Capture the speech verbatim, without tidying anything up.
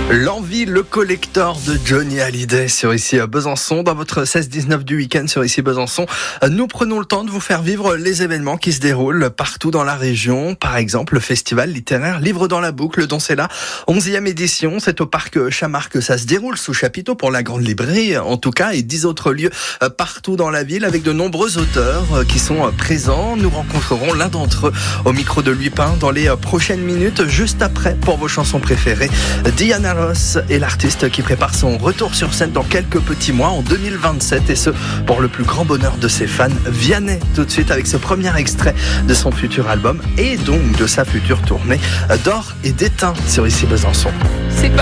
L'envie, le collector de Johnny Hallyday sur ici à Besançon. Dans votre seize dix-neuf du week-end sur ici Besançon, nous prenons le temps de vous faire vivre les événements qui se déroulent partout dans la région. Par exemple, le festival littéraire Livre dans la boucle, dont c'est la onzième édition. C'est au parc Chamar que ça se déroule, sous chapiteau pour la grande librairie en tout cas, et dix autres lieux partout dans la ville avec de nombreux auteurs qui sont présents. Nous rencontrerons l'un d'entre eux au micro de Louis Pain dans les prochaines minutes, juste après pour vos chansons préférées. Diana Ross est l'artiste qui prépare son retour sur scène dans quelques petits mois en deux mille vingt-sept, et ce pour le plus grand bonheur de ses fans. Vianney tout de suite avec ce premier extrait de son futur album et donc de sa future tournée d'or et d'étain sur ici Besançon. C'est pas